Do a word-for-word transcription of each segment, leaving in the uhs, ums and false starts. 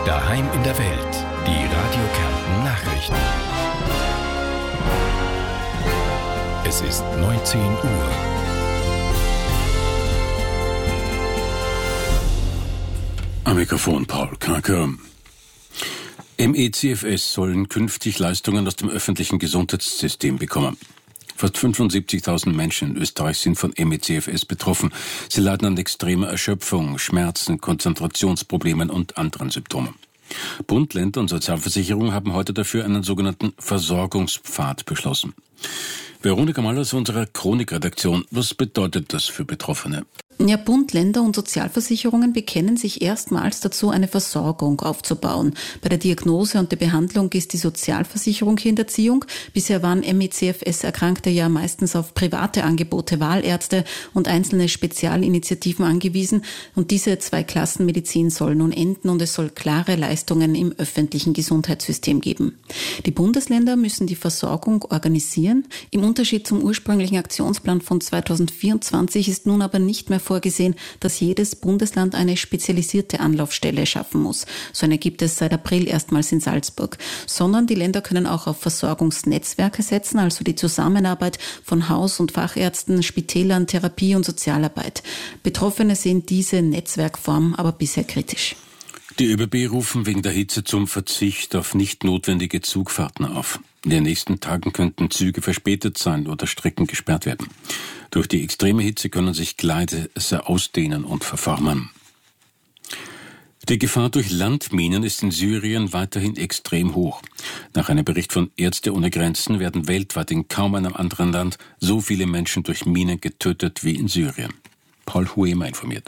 Daheim in der Welt. Die Radio Kärnten Nachrichten. Es ist neunzehn Uhr. Am Mikrofon Paul Knacker. M E C F S sollen künftig Leistungen aus dem öffentlichen Gesundheitssystem bekommen. Fast fünfundsiebzigtausend Menschen in Österreich sind von M E C F S betroffen. Sie leiden an extremer Erschöpfung, Schmerzen, Konzentrationsproblemen und anderen Symptomen. Bund, Länder und Sozialversicherung haben heute dafür einen sogenannten Versorgungspfad beschlossen. Veronika Maller aus unserer Chronikredaktion. Was bedeutet das für Betroffene? Ja, Bund, Länder und Sozialversicherungen bekennen sich erstmals dazu, eine Versorgung aufzubauen. Bei der Diagnose und der Behandlung ist die Sozialversicherung hier in der Ziehung. Bisher waren M E C F S-Erkrankte ja meistens auf private Angebote, Wahlärzte und einzelne Spezialinitiativen angewiesen. Und diese Zweiklassenmedizin soll nun enden und es soll klare Leistungen im öffentlichen Gesundheitssystem geben. Die Bundesländer müssen die Versorgung organisieren. Im Unterschied zum ursprünglichen Aktionsplan von zweitausendvierundzwanzig ist nun aber nicht mehr vorgesehen, dass jedes Bundesland eine spezialisierte Anlaufstelle schaffen muss. So eine gibt es seit April erstmals in Salzburg. Sondern die Länder können auch auf Versorgungsnetzwerke setzen, also die Zusammenarbeit von Haus- und Fachärzten, Spitälern, Therapie und Sozialarbeit. Betroffene sehen diese Netzwerkform aber bisher kritisch. Die ÖBB rufen wegen der Hitze zum Verzicht auf nicht notwendige Zugfahrten auf. In den nächsten Tagen könnten Züge verspätet sein oder Strecken gesperrt werden. Durch die extreme Hitze können sich Gleise ausdehnen und verformen. Die Gefahr durch Landminen ist in Syrien weiterhin extrem hoch. Nach einem Bericht von Ärzte ohne Grenzen werden weltweit in kaum einem anderen Land so viele Menschen durch Minen getötet wie in Syrien. Paul Huema informiert.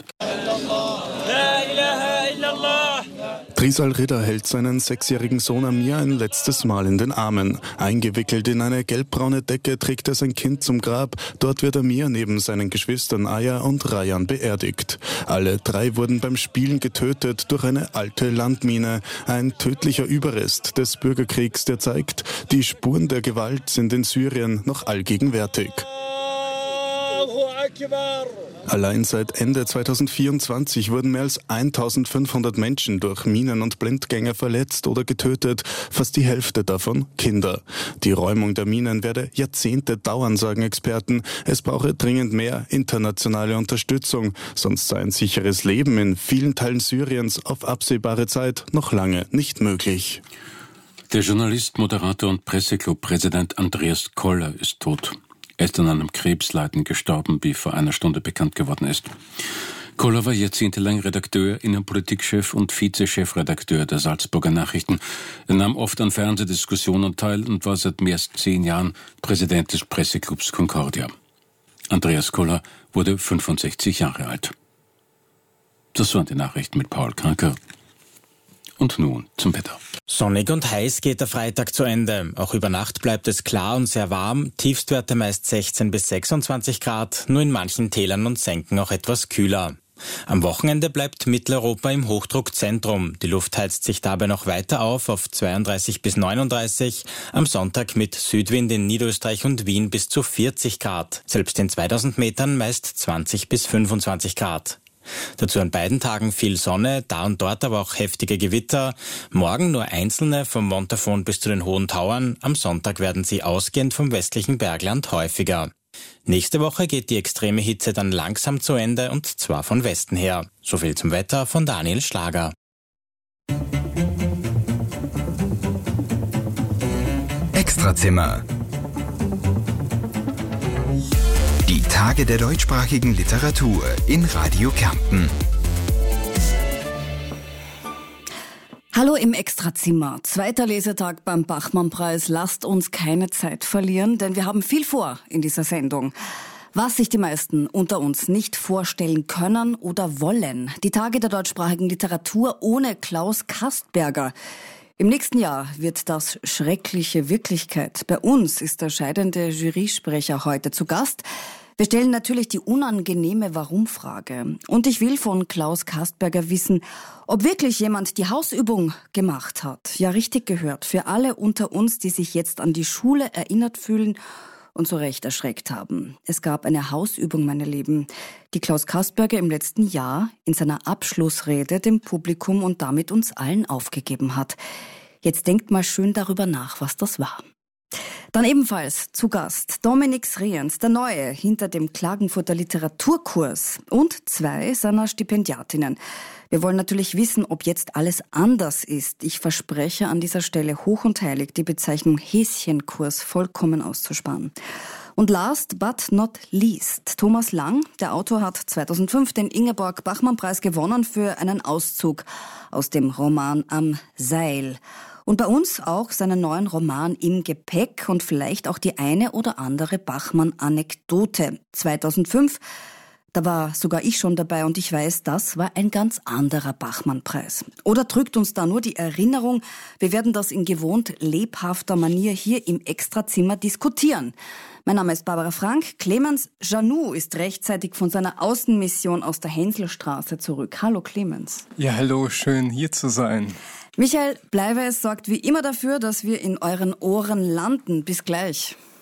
Trisal Ridder hält seinen sechsjährigen Sohn Amir ein letztes Mal in den Armen. Eingewickelt in eine gelbbraune Decke trägt er sein Kind zum Grab. Dort wird Amir neben seinen Geschwistern Aya und Rayan beerdigt. Alle drei wurden beim Spielen getötet durch eine alte Landmine. Ein tödlicher Überrest des Bürgerkriegs, der zeigt, die Spuren der Gewalt sind in Syrien noch allgegenwärtig. Allein seit Ende zweitausendvierundzwanzig wurden mehr als eintausendfünfhundert Menschen durch Minen und Blindgänger verletzt oder getötet, fast die Hälfte davon Kinder. Die Räumung der Minen werde Jahrzehnte dauern, sagen Experten. Es brauche dringend mehr internationale Unterstützung, sonst sei ein sicheres Leben in vielen Teilen Syriens auf absehbare Zeit noch lange nicht möglich. Der Journalist, Moderator und Presseclub-Präsident Andreas Koller ist tot. Er ist an einem Krebsleiden gestorben, wie vor einer Stunde bekannt geworden ist. Koller war jahrzehntelang Redakteur, Innenpolitikchef und Vize-Chefredakteur der Salzburger Nachrichten. Er nahm oft an Fernsehdiskussionen teil und war seit mehr als zehn Jahren Präsident des Presseclubs Concordia. Andreas Koller wurde fünfundsechzig Jahre alt. Das waren die Nachrichten mit Paul Kranker. Und nun zum Wetter. Sonnig und heiß geht der Freitag zu Ende. Auch über Nacht bleibt es klar und sehr warm. Tiefstwerte meist sechzehn bis sechsundzwanzig Grad, nur in manchen Tälern und Senken auch etwas kühler. Am Wochenende bleibt Mitteleuropa im Hochdruckzentrum. Die Luft heizt sich dabei noch weiter auf auf zweiunddreißig bis neununddreißig. Am Sonntag mit Südwind in Niederösterreich und Wien bis zu vierzig Grad. Selbst in zweitausend Metern meist zwanzig bis fünfundzwanzig Grad. Dazu an beiden Tagen viel Sonne, da und dort aber auch heftige Gewitter. Morgen nur einzelne vom Montafon bis zu den Hohen Tauern. Am Sonntag werden sie ausgehend vom westlichen Bergland häufiger. Nächste Woche geht die extreme Hitze dann langsam zu Ende und zwar von Westen her. So viel zum Wetter von Daniel Schlager. Extrazimmer. Die Tage der deutschsprachigen Literatur in Radio Kärnten. Hallo im Extrazimmer. Zweiter Lesetag beim Bachmann-Preis. Lasst uns keine Zeit verlieren, denn wir haben viel vor in dieser Sendung. Was sich die meisten unter uns nicht vorstellen können oder wollen. Die Tage der deutschsprachigen Literatur ohne Klaus Kastberger. Im nächsten Jahr wird das schreckliche Wirklichkeit. Bei uns ist der scheidende Jurysprecher heute zu Gast. Wir stellen natürlich die unangenehme Warum-Frage. Und ich will von Klaus Kastberger wissen, ob wirklich jemand die Hausübung gemacht hat. Ja, richtig gehört. Für alle unter uns, die sich jetzt an die Schule erinnert fühlen und so recht erschreckt haben. Es gab eine Hausübung, meine Lieben, die Klaus Kasperger im letzten Jahr in seiner Abschlussrede dem Publikum und damit uns allen aufgegeben hat. Jetzt denkt mal schön darüber nach, was das war. Dann ebenfalls zu Gast Dominik Sriens, der Neue hinter dem Klagenfurter Literaturkurs und zwei seiner Stipendiatinnen. Wir wollen natürlich wissen, ob jetzt alles anders ist. Ich verspreche an dieser Stelle hoch und heilig, die Bezeichnung Häschenkurs vollkommen auszusparen. Und last but not least, Thomas Lang, der Autor, hat zweitausendfünf den Ingeborg-Bachmann-Preis gewonnen für einen Auszug aus dem Roman Am Seil. Und bei uns auch seinen neuen Roman im Gepäck und vielleicht auch die eine oder andere Bachmann-Anekdote. zweitausendfünf, da war sogar ich schon dabei und ich weiß, das war ein ganz anderer Bachmann-Preis. Oder drückt uns da nur die Erinnerung? Wir werden das in gewohnt lebhafter Manier hier im Extrazimmer diskutieren. Mein Name ist Barbara Frank. Clemens Janou ist rechtzeitig von seiner Außenmission aus der Hänselstraße zurück. Hallo Clemens. Ja, hallo, schön hier zu sein. Michael Bleiweiß sorgt wie immer dafür, dass wir in euren Ohren landen. Bis gleich.